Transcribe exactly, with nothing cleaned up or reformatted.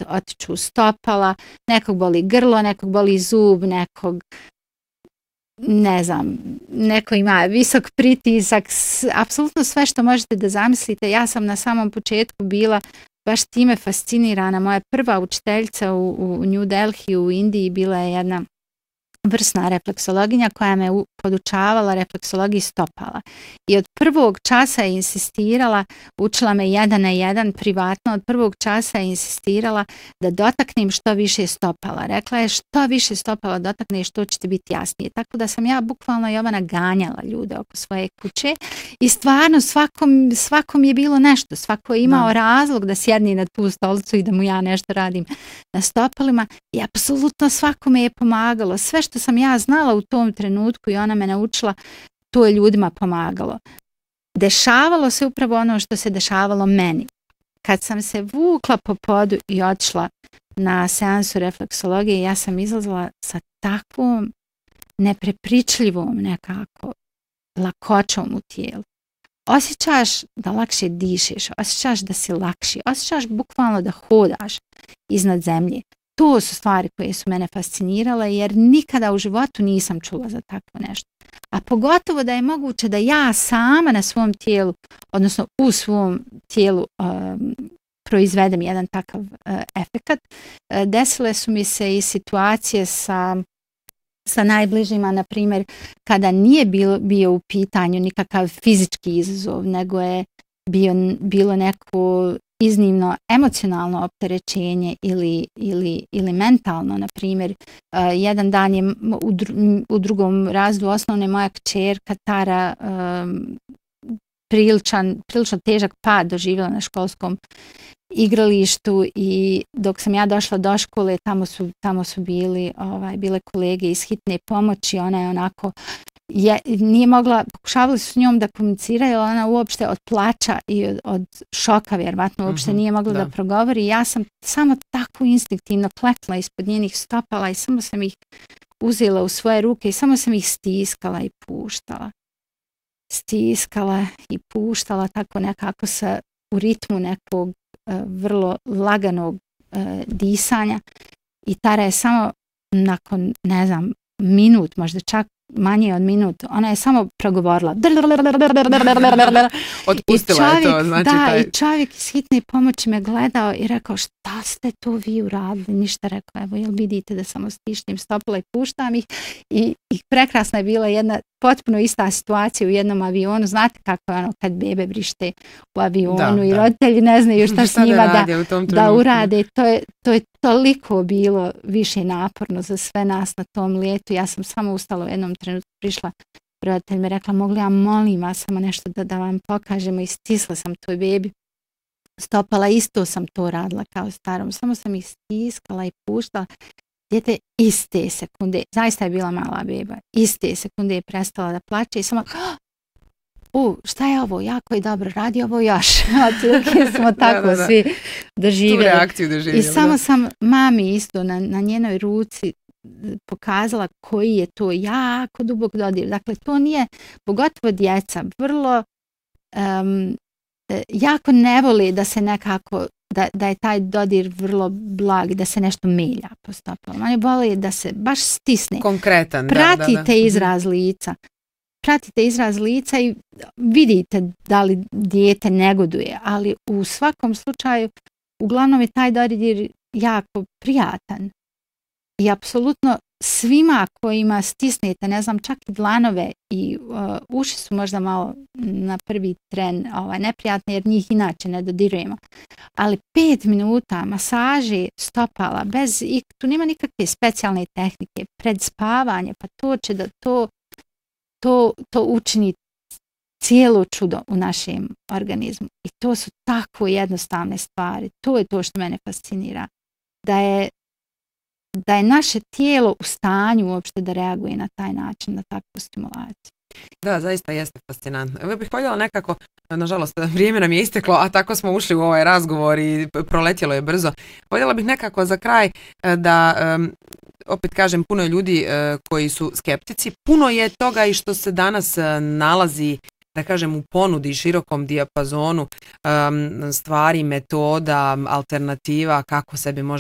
otiču stopala, nekog boli grlo, nekog boli zub, nekog ne znam, neko ima visok pritisak, apsolutno sve što možete da zamislite. Ja sam na samom početku bila baš time fascinirana. Moja prva učiteljica u, u New Delhi u Indiji bila je jedna vrsna refleksologinja koja me podučavala refleksologiji stopala. I od prvog časa je insistirala, učila me jedan na jedan privatno, od prvog časa je insistirala da dotaknem što više stopala. Rekla je što više stopala dotakneš, to će ti biti jasnije. Tako da sam ja bukvalno Jovana ganjala ljude oko svoje kuće i stvarno svakom, svakom je bilo nešto. Svako je imao da. razlog da sjedni na tu stolicu i da mu ja nešto radim na stopalima i apsolutno svakome je pomagalo. Sve što sam ja znala u tom trenutku i ona me naučila, to je ljudima pomagalo. Dešavalo se upravo ono što se dešavalo meni. Kad sam se vukla po podu i otišla na seansu refleksologije, ja sam izlazila sa takvom neprepričljivom nekako lakoćom u tijelu. Osjećaš da lakše dišeš, osjećaš da si lakši, osjećaš bukvalno da hodaš iznad zemlje. To su stvari koje su mene fascinirale jer nikada u životu nisam čula za takvo nešto. A pogotovo da je moguće da ja sama na svom tijelu, odnosno u svom tijelu um, proizvedem jedan takav uh, efekat. Uh, desile su mi se i situacije sa, sa najbližima, na primjer, kada nije bilo, bio u pitanju nikakav fizički izazov, nego je bio, bilo neko iznimno emocionalno opterećenje ili, ili, ili mentalno, na primjer. Uh, jedan dan je u, dru, u drugom razredu osnovne moja kćerka Tara um, priličan, prilično težak pad doživjela na školskom igralištu i dok sam ja došla do škole, tamo su, tamo su bili, ovaj, bile kolege iz hitne pomoći, ona je onako Je, nije mogla, pokušavali su s njom da komuniciraju, ali ona uopšte od plača i od, od šoka vjerovatno uopšte mm-hmm, nije mogla da. da progovori. Ja sam samo tako instinktivno klekla ispod njenih stopala i samo sam ih uzela u svoje ruke i samo sam ih stiskala i puštala. Stiskala i puštala tako nekako sa, u ritmu nekog uh, vrlo laganog uh, disanja i Tara je samo nakon, ne znam, minut, možda čak manje od minut, ona je samo progovorila. Otpustila čovjek, je to, znači da, taj... i čovjek iz hitne pomoći me gledao i rekao, šta ste to vi uradili? Ništa, rekao, evo, jel vidite da samo stišnim stopala i puštam ih. I, i prekrasna je bila jedna potpuno ista situacija u jednom avionu. Znate kako je ono kad bebe vrište u avionu da, i da. roditelji ne znaju šta s njima da, da, da urade. To je, to je toliko bilo više naporno za sve nas na tom letu. Ja sam samo ustala u jednom trenutku, prišla roditelj mi rekla, mogli ja molim vas samo nešto da, da vam pokažemo i stisla sam tvoj bebi. Stopala, isto sam to radila kao starom, samo sam ih stiskala i puštala. Dijete iste sekunde, zaista je bila mala beba, iste sekunde je prestala da plače i samo u, šta je ovo, jako je dobro, radi ovo još. Otprilike smo tako da, da, da. svi doživjeli. Tu reakciju doživjeli. I samo da. sam mami isto na, na njenoj ruci pokazala koji je to jako dubok dodir. Dakle, to nije, pogotovo djeca, vrlo um, jako ne voli da se nekako, da, da je taj dodir vrlo blag, da se nešto melja po stopalama. Oni vole da se baš stisne. Konkretan, Pratite da, da, da. izraz lica. Pratite izraz lica i vidite da li dijete negoduje, ali u svakom slučaju uglavnom je taj dodir jako prijatan. I apsolutno svima kojima stisnete, ne znam, čak i dlanove i uh, uši su možda malo na prvi tren ovaj, neprijatne jer njih inače ne dodirujemo. Ali pet minuta masaže stopala, bez, i tu nema nikakve specijalne tehnike, pred spavanje, pa to će da to, to, to učini cijelo čudo u našem organizmu. I to su tako jednostavne stvari. To je to što mene fascinira. Da je da je naše tijelo u stanju uopšte da reaguje na taj način, na takvu stimulaciju. Da, zaista jeste fascinantno. Evo bih voljela nekako, nažalost, vrijeme nam je isteklo, a tako smo ušli u ovaj razgovor i proletjelo je brzo. Voljela bih nekako za kraj da, um, opet kažem, puno je ljudi uh, koji su skeptici. Puno je toga i što se danas uh, nalazi, da kažem, u ponudi, širokom dijapazonu um, stvari, metoda, alternativa, kako sebi može